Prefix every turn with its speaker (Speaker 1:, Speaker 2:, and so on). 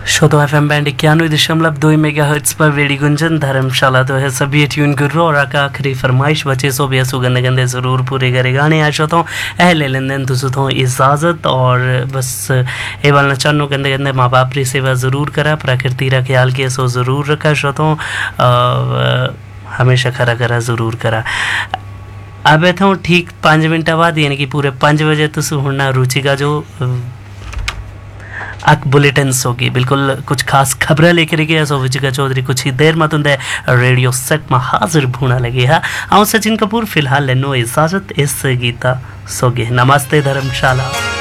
Speaker 1: श्रोतो FM band 91.2 megahertz पर वेड़ी गुंजन धर्मशाला तो है सभी ट्यून गुर्रो और आका आखिरी फरमाइश बचे सो भी सुगंध गंदे ज़रूर पूरे करे गाने आ श्रोतो ले लेन तुझ तो इजाज़त और बस ये वाला चानो गंदे गंदे माँ बाप की सेवा ज़रूर करा प्रकृति का ख्याल किया सो ज़रूर रखा श्रोतो हमेशा खरा करा ज़रूर करा। अब था ठीक 5 मिनट बाद यानी कि पूरे 5 बजे तुस होना रुचि का जो अक बुलेटिन्स होगी बिल्कुल कुछ खास खबरें लेकर गया सो विचिका चौधरी कुछ ही देर में तुंदे रेडियो सेट में हाजिर भूना लगी है। आऊँ सचिन कपूर फिलहाल लेनो इजाजत इस गीता सोगे। नमस्ते धर्मशाला।